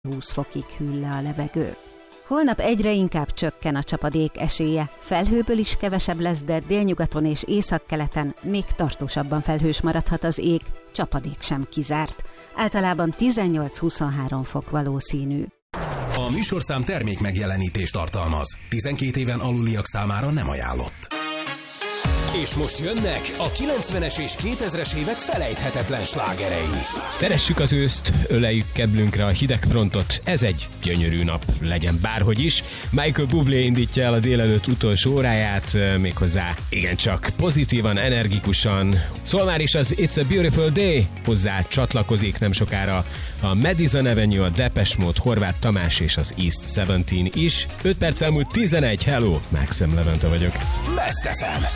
20 fokig hűl le a levegő. Holnap egyre inkább csökken a csapadék esélye. Felhőből is kevesebb lesz, de délnyugaton és északkeleten még tartósabban felhős maradhat az ég, csapadék sem kizárt. Általában 18-23 fok valószínű. A műsorszám termék megjelenítést tartalmaz. 12 éven aluliak számára nem ajánlott. És most jönnek a 90-es és 2000-es évek felejthetetlen slágerei. Szeressük az őszt, öleljük keblünkre a hideg frontot, ez egy gyönyörű nap, legyen bárhogy is. Michael Bublé indítja el a délelőtt utolsó óráját, méghozzá igencsak pozitívan, energikusan. Szól már is az It's a Beautiful Day, hozzá csatlakozik nem sokára a Madison Avenue, a Depeche Mode, Horváth Tamás és az East 17 is. 5 perc elmúlt 11, hello, Maxim Levente vagyok. Best FM.